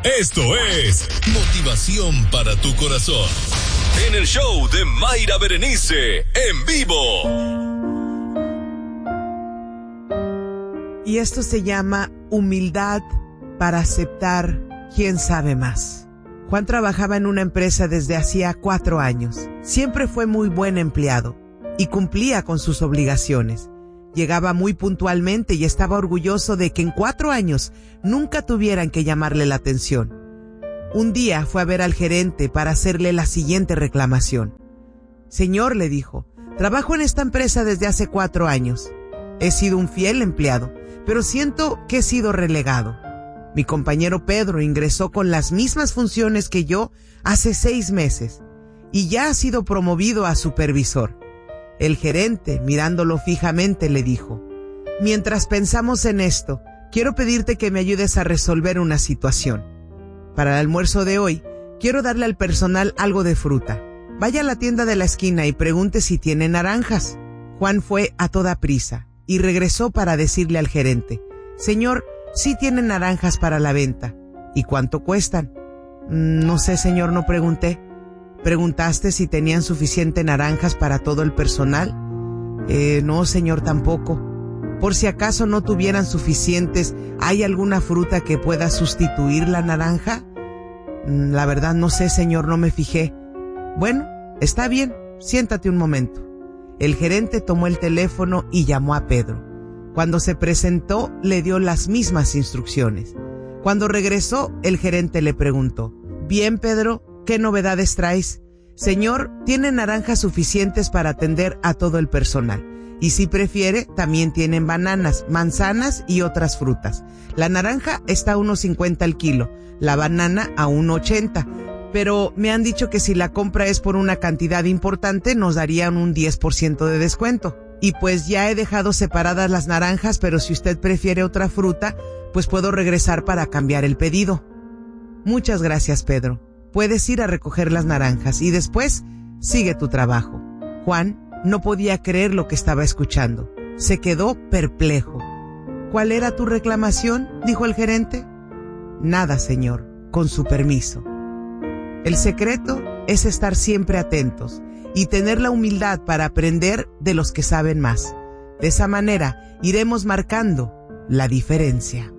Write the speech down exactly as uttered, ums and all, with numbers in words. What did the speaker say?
Esto es motivación para tu corazón. En el show de Mayra Berenice, en vivo. Y esto se llama humildad para aceptar quién sabe más. Juan trabajaba en una empresa desde hacía cuatro años. Siempre fue muy buen empleado y cumplía con sus obligaciones. Llegaba muy puntualmente y estaba orgulloso de que en cuatro años nunca tuvieran que llamarle la atención. Un día fue a ver al gerente para hacerle la siguiente reclamación. Señor, le dijo, trabajo en esta empresa desde hace cuatro años. He sido un fiel empleado, pero siento que he sido relegado. Mi compañero Pedro ingresó con las mismas funciones que yo hace seis meses y ya ha sido promovido a supervisor. El gerente, mirándolo fijamente, le dijo, mientras pensamos en esto, quiero pedirte que me ayudes a resolver una situación. Para el almuerzo de hoy, quiero darle al personal algo de fruta. Vaya a la tienda de la esquina y pregunte si tiene naranjas. Juan fue a toda prisa y regresó para decirle al gerente, señor, sí tienen naranjas para la venta. ¿Y cuánto cuestan? No sé, señor, no pregunté. ¿Preguntaste si tenían suficiente naranjas para todo el personal? Eh, no, señor, tampoco. Por si acaso no tuvieran suficientes, ¿hay alguna fruta que pueda sustituir la naranja? La verdad no sé, señor, no me fijé. Bueno, está bien, siéntate un momento. El gerente tomó el teléfono y llamó a Pedro. Cuando se presentó, le dio las mismas instrucciones. Cuando regresó, el gerente le preguntó, bien, Pedro, ¿qué novedades traes? Señor, tiene naranjas suficientes para atender a todo el personal. Y si prefiere, también tienen bananas, manzanas y otras frutas. La naranja está a uno cincuenta el kilo, la banana a uno ochenta. Pero me han dicho que si la compra es por una cantidad importante, nos darían un diez por ciento de descuento. Y pues ya he dejado separadas las naranjas, pero si usted prefiere otra fruta, pues puedo regresar para cambiar el pedido. Muchas gracias, Pedro. Puedes ir a recoger las naranjas y después sigue tu trabajo. Juan no podía creer lo que estaba escuchando. Se quedó perplejo. ¿Cuál era tu reclamación?, dijo el gerente. Nada, señor, con su permiso. El secreto es estar siempre atentos y tener la humildad para aprender de los que saben más. De esa manera iremos marcando la diferencia.